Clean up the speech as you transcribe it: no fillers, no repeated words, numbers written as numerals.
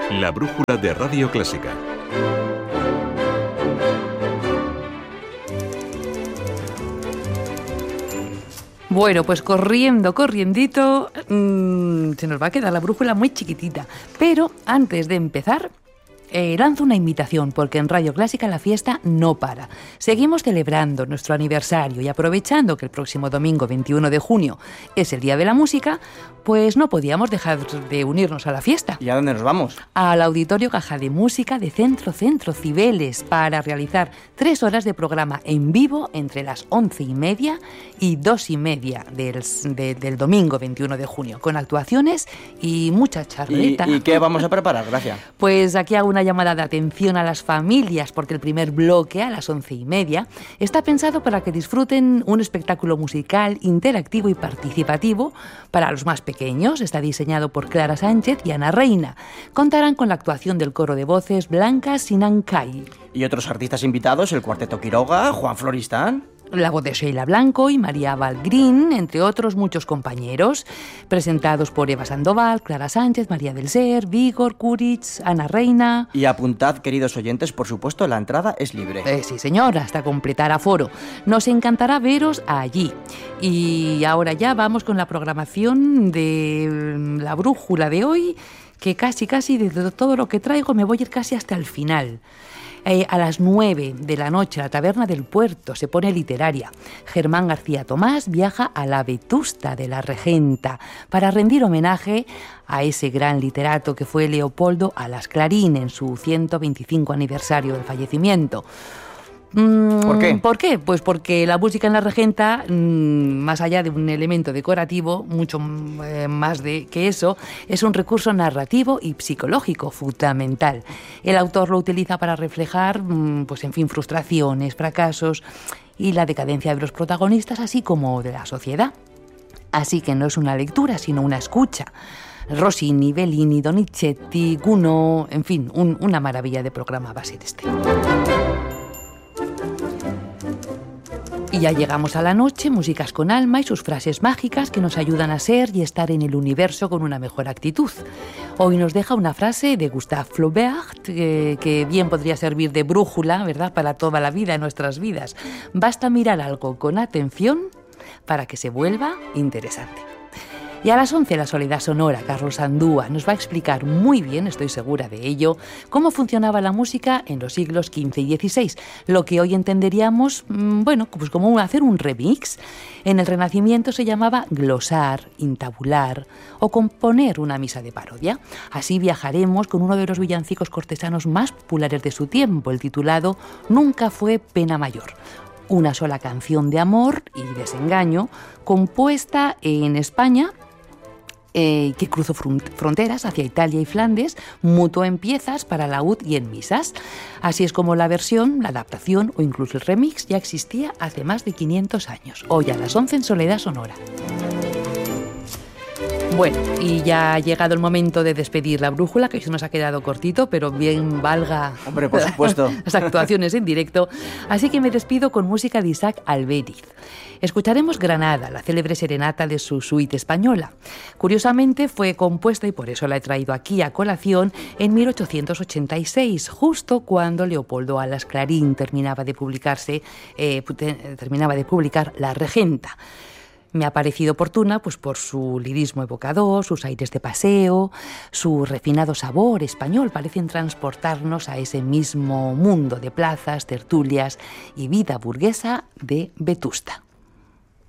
La brújula de Radio Clásica. Bueno, pues corriendito, se nos va a quedar la brújula muy chiquitita. Pero antes de empezar, lanzo una invitación, porque en Radio Clásica la fiesta no para. Seguimos celebrando nuestro aniversario y aprovechando que el próximo domingo 21 de junio es el Día de la Música, pues no podíamos dejar de unirnos a la fiesta. ¿Y a dónde nos vamos? Al Auditorio Caja de Música de Centro Cibeles, para realizar 3 horas de programa en vivo entre las 11:30 y 2:30 del domingo 21 de junio, con actuaciones y mucha charleta. ¿Y qué vamos a preparar, Gracia? Pues aquí hago una llamada de atención a las familias, porque el primer bloque, a las 11:30, está pensado para que disfruten un espectáculo musical interactivo y participativo para los más pequeños. Está diseñado por Clara Sánchez y Ana Reina. Contarán con la actuación del coro de voces Blanca Sinancay. ¿Y otros artistas invitados? El Cuarteto Quiroga, Juan Floristán, la voz de Sheila Blanco y María Valgrín, entre otros muchos compañeros, presentados por Eva Sandoval, Clara Sánchez, María del Ser, Vígor, Curitz, Ana Reina. Y apuntad, queridos oyentes, por supuesto, la entrada es libre. Sí, señora, hasta completar aforo. Nos encantará veros allí. Y ahora ya vamos con la programación de la brújula de hoy, que casi de todo lo que traigo me voy a ir casi hasta el final. A las 9 de la noche, la Taberna del Puerto se pone literaria. Germán García Tomás viaja a la Vetusta de la Regenta para rendir homenaje a ese gran literato que fue Leopoldo Alas Clarín en su 125 aniversario del fallecimiento. ¿Por qué? ¿Por qué? Pues porque la música en la Regenta, más allá de un elemento decorativo, mucho más que eso, es un recurso narrativo y psicológico fundamental. El autor lo utiliza para reflejar, pues en fin, frustraciones, fracasos y la decadencia de los protagonistas, así como de la sociedad. Así que no es una lectura, sino una escucha. Rossini, Bellini, Donizetti, Gounod, en fin, una maravilla de programa va a ser este. Y ya llegamos a la noche, músicas con alma y sus frases mágicas que nos ayudan a ser y estar en el universo con una mejor actitud. Hoy nos deja una frase de Gustave Flaubert que bien podría servir de brújula, ¿verdad?, para toda la vida, en nuestras vidas. Basta mirar algo con atención para que se vuelva interesante. Y a las 11, la Soledad Sonora, Carlos Andúa, nos va a explicar muy bien, estoy segura de ello, cómo funcionaba la música en los siglos XV y XVI, lo que hoy entenderíamos, pues como hacer un remix. En el Renacimiento se llamaba glosar, intabular o componer una misa de parodia. Así viajaremos con uno de los villancicos cortesanos más populares de su tiempo, el titulado Nunca fue pena mayor. Una sola canción de amor y desengaño, compuesta en España, que cruzó fronteras hacia Italia y Flandes, mutó en piezas para laúd y en misas. Así es como la versión, la adaptación o incluso el remix ya existía hace más de 500 años. Hoy a las 11 en Soledad Sonora. Bueno, y ya ha llegado el momento de despedir la brújula, que se nos ha quedado cortito, pero bien valga. Hombre, por supuesto. Las actuaciones en directo. Así que me despido con música de Isaac Albéniz. Escucharemos Granada, la célebre serenata de su suite española. Curiosamente fue compuesta, y por eso la he traído aquí a colación, en 1886, justo cuando Leopoldo Alas Clarín terminaba de publicar La Regenta. Me ha parecido oportuna pues por su lirismo evocador, sus aires de paseo, su refinado sabor español. Parecen transportarnos a ese mismo mundo de plazas, tertulias y vida burguesa de Vetusta.